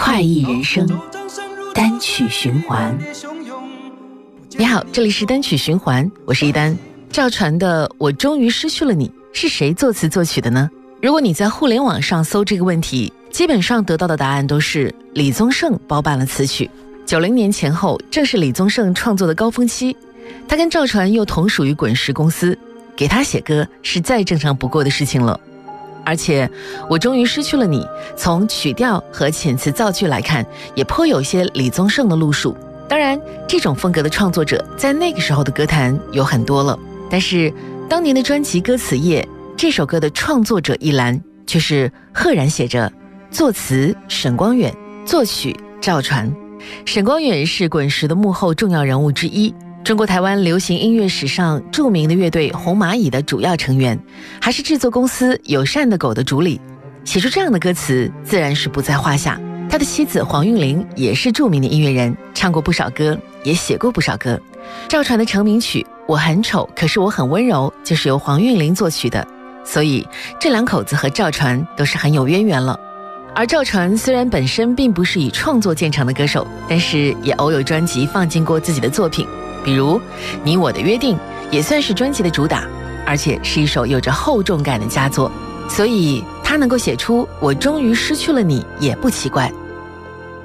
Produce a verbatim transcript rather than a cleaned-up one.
快意人生单曲循环。你好，这里是单曲循环，我是一丹。赵传的《我终于失去了你》是谁作词作曲的呢？如果你在互联网上搜这个问题，基本上得到的答案都是李宗盛包办了词曲。九零年前后正是李宗盛创作的高峰期，他跟赵传又同属于滚石公司，给他写歌是再正常不过的事情了。而且我终于失去了你，从曲调和遣词造句来看，也颇有些李宗盛的路数。当然，这种风格的创作者在那个时候的歌坛有很多了，但是当年的专辑歌词页，这首歌的创作者一栏却是赫然写着作词沈光远，作曲赵传。沈光远是滚石的幕后重要人物之一，中国台湾流行音乐史上著名的乐队红蚂蚁的主要成员，还是制作公司友善的狗的主理。写出这样的歌词自然是不在话下。他的妻子黄韵玲也是著名的音乐人，唱过不少歌，也写过不少歌。赵传的成名曲《我很丑可是我很温柔》就是由黄韵玲作曲的，所以这两口子和赵传都是很有渊源了。而赵传虽然本身并不是以创作见长的歌手，但是也偶有专辑放进过自己的作品，比如《你我的约定》也算是专辑的主打，而且是一首有着厚重感的佳作，所以他能够写出《我终于失去了你》也不奇怪。